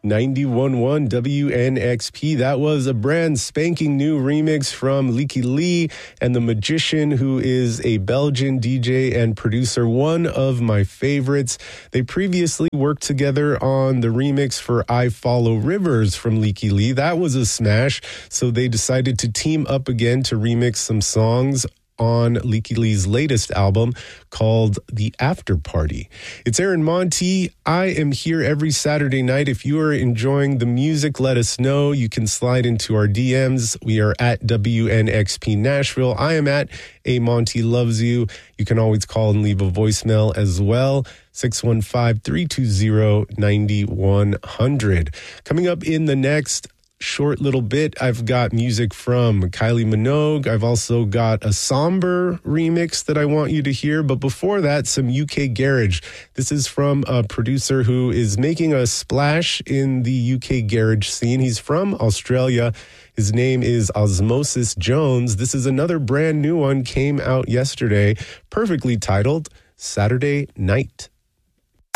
91.1 WNXP. That was a brand spanking new remix from Lykke Li and The Magician, who is a Belgian DJ and producer, one of my favorites. They previously worked together on the remix for I Follow Rivers from Lykke Li. That was a smash, so they decided to team up again to remix some songs on Lykke Li's latest album called The After Party. It's Aaron Monti. I am here every Saturday night. If you are enjoying the music, let us know. You can slide into our DMs. We are at WNXP Nashville. I am at A Monty Loves You. You can always call and leave a voicemail as well. 615-320-9100. Coming up in the next short little bit, I've got music from Kylie Minogue. I've also got a somber remix that I want you to hear. But before that, some UK garage. This is from a producer who is making a splash in the UK garage scene. He's from Australia. His name is Osmosis Jones. This is another brand new one, came out yesterday, perfectly titled Saturday Night.